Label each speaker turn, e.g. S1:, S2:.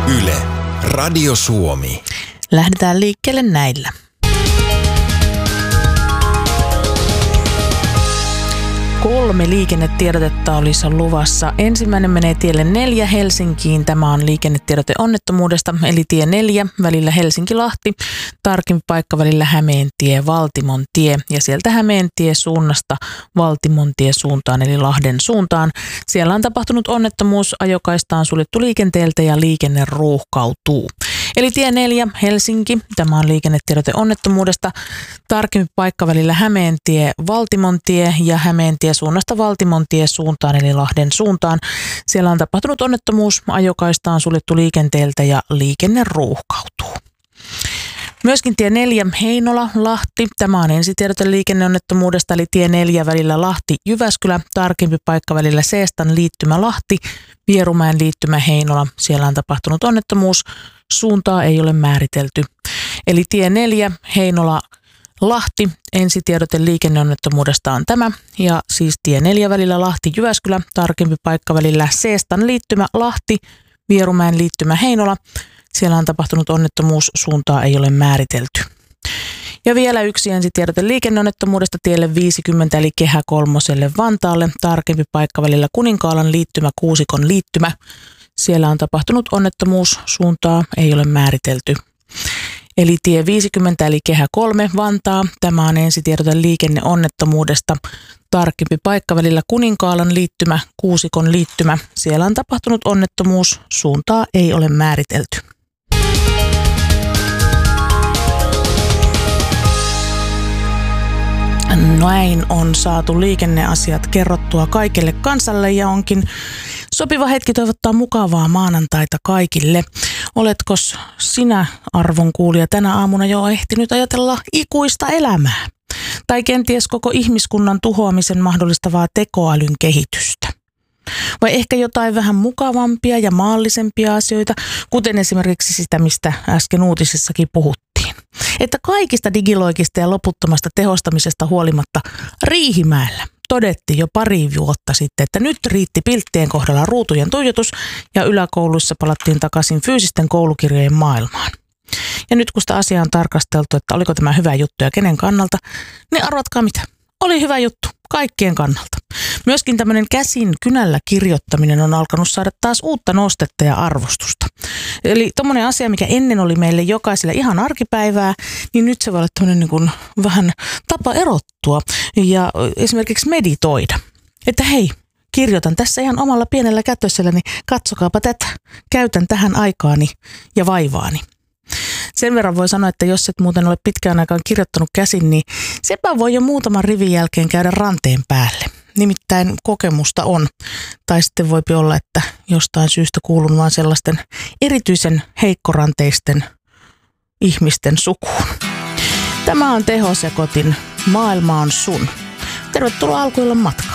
S1: Yle, Radio Suomi.
S2: Lähdetään liikkeelle näillä. Kolme liikennetiedotetta olisi luvassa. Ensimmäinen menee tielle 4 Helsinkiin. Tämä on liikennetiedote onnettomuudesta, eli tie 4 välillä Helsinki-Lahti. Tarkempi paikka välillä Hämeentie-Valtimontie ja sieltä Hämeentie suunnasta Valtimontie suuntaan, eli Lahden suuntaan. Siellä on tapahtunut onnettomuus, ajokaista on suljettu liikenteeltä ja liikenne ruuhkautuu. Eli tie 4 Helsinki, tämä on liikennetiedote onnettomuudesta. Tarkempi paikka välillä Hämeentie-Valtimontie ja Hämeentie suunnasta Valtimontie suuntaan, eli Lahden suuntaan. Siellä on tapahtunut onnettomuus, ajokaista on suljettu liikenteeltä ja liikenne ruuhkautuu. Myöskin tie 4 Heinola-Lahti. Tämä on ensitiedote liikenneonnettomuudesta, eli tie 4 välillä Lahti-Jyväskylä. Tarkempi paikka välillä Seestan liittymä Lahti, Vierumäen liittymä Heinola. Siellä on tapahtunut onnettomuus. Suuntaa ei ole määritelty. Eli tie 4 Heinola-Lahti. Ensitiedote liikenneonnettomuudesta on tämä. Ja siis tie 4 välillä Lahti-Jyväskylä. Tarkempi paikka välillä Seestan liittymä Lahti, Vierumäen liittymä Heinola. Siellä on tapahtunut onnettomuus, suuntaa ei ole määritelty. Ja vielä yksi ensitiedote liikenneonnettomuudesta tielle 50 eli Kehä kolmoselle Vantaalle. Tarkempi paikka välillä Kuninkaalan liittymä, Kuusikon liittymä. Siellä on tapahtunut onnettomuus, suuntaa ei ole määritelty. Eli tie 50 eli Kehä 3 Vantaa. Tämä on ensitiedote liikenneonnettomuudesta. Tarkempi paikka välillä Kuninkaalan liittymä, Kuusikon liittymä. Siellä on tapahtunut onnettomuus, suuntaa ei ole määritelty. Näin on saatu liikenneasiat kerrottua kaikille kansalle ja onkin sopiva hetki toivottaa mukavaa maanantaita kaikille. Oletko sinä, arvon kuulija, tänä aamuna jo ehtinyt ajatella ikuista elämää? Tai kenties koko ihmiskunnan tuhoamisen mahdollistavaa tekoälyn kehitystä? Vai ehkä jotain vähän mukavampia ja maallisempia asioita, kuten esimerkiksi sitä, mistä äsken uutisissakin puhuttiin. Että kaikista digiloikista ja loputtomasta tehostamisesta huolimatta Riihimäellä todettiin jo pari vuotta sitten, että nyt riitti pilttien kohdalla ruutujen tuijotus ja yläkouluissa palattiin takaisin fyysisten koulukirjojen maailmaan. Ja nyt kun sitä asiaa on tarkasteltu, että oliko tämä hyvä juttu ja kenen kannalta, niin arvatkaa mitä. Oli hyvä juttu kaikkien kannalta. Myöskin tämmöinen käsin kynällä kirjoittaminen on alkanut saada taas uutta nostetta ja arvostusta. Eli tommoinen asia, mikä ennen oli meille jokaiselle ihan arkipäivää, niin nyt se voi olla tämmöinen niin kuin vähän tapa erottua ja esimerkiksi meditoida. Että hei, kirjoitan tässä ihan omalla pienellä kätösselläni, katsokaapa tätä, käytän tähän aikaani ja vaivaani. Sen verran voi sanoa, että jos et muuten ole pitkään aikaan kirjoittanut käsin, niin sepä voi jo muutaman rivin jälkeen käydä ranteen päälle. Nimittäin kokemusta on. Tai sitten voipi olla, että jostain syystä kuulun vaan sellaisten erityisen heikkoranteisten ihmisten sukuun. Tämä on Tehosekotin Maailma on sun. Tervetuloa alkuillan matkaan.